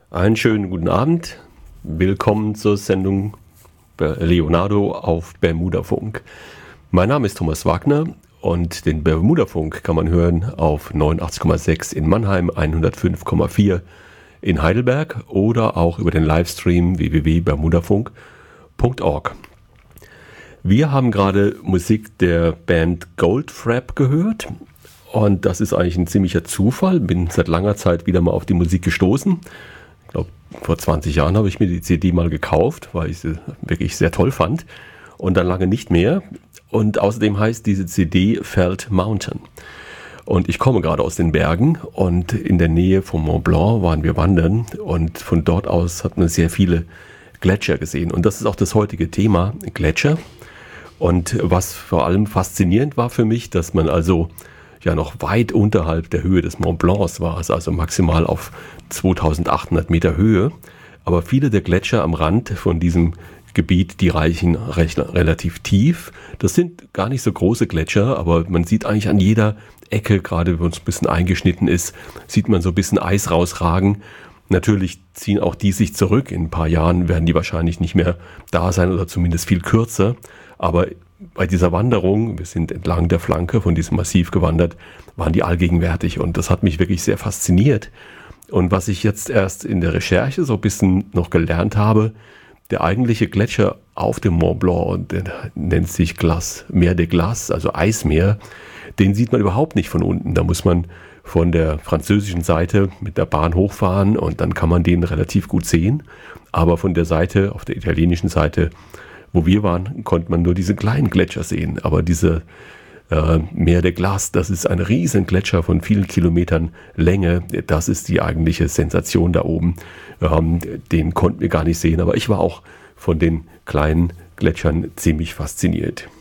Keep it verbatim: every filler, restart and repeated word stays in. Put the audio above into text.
Einen schönen guten Abend. Willkommen zur Sendung Leonardo auf Bermudafunk. Mein Name ist Thomas Wagner und den Bermudafunk kann man hören auf neunundachtzig Komma sechs in Mannheim, hundertfünf Komma vier in Heidelberg oder auch über den Livestream w w w punkt bermudafunk punkt org. Wir haben gerade Musik der Band Goldfrapp gehört und das ist eigentlich ein ziemlicher Zufall. Bin seit langer Zeit wieder mal auf die Musik gestoßen. Ich glaube, vor zwanzig Jahren habe ich mir die C D mal gekauft, weil ich sie wirklich sehr toll fand und dann lange nicht mehr. Und außerdem heißt diese C D Felt Mountain. Und ich komme gerade aus den Bergen und in der Nähe vom Mont Blanc waren wir wandern und von dort aus hat man sehr viele Gletscher gesehen. Und das ist auch das heutige Thema, Gletscher. Und was vor allem faszinierend war für mich, dass man also ja noch weit unterhalb der Höhe des Mont Blancs war, also maximal auf zweitausendachthundert Meter Höhe. Aber viele der Gletscher am Rand von diesem Gebiet, die reichen recht, relativ tief. Das sind gar nicht so große Gletscher, aber man sieht eigentlich an jeder Ecke, gerade wenn es ein bisschen eingeschnitten ist, sieht man so ein bisschen Eis rausragen. Natürlich ziehen auch die sich zurück. In ein paar Jahren werden die wahrscheinlich nicht mehr da sein oder zumindest viel kürzer. Aber bei dieser Wanderung, wir sind entlang der Flanke von diesem Massiv gewandert, waren die allgegenwärtig und das hat mich wirklich sehr fasziniert. Und was ich jetzt erst in der Recherche so ein bisschen noch gelernt habe, der eigentliche Gletscher auf dem Mont Blanc, und der nennt sich Glace, Mer de Glace, also Eismeer, den sieht man überhaupt nicht von unten. Da muss man von der französischen Seite mit der Bahn hochfahren und dann kann man den relativ gut sehen. Aber von der Seite, auf der italienischen Seite, wo wir waren, konnte man nur diese kleinen Gletscher sehen. Aber diese äh, Mer de Glace, das ist ein riesen Gletscher von vielen Kilometern Länge. Das ist die eigentliche Sensation da oben. Ähm, den konnten wir gar nicht sehen. Aber ich war auch von den kleinen Gletschern ziemlich fasziniert.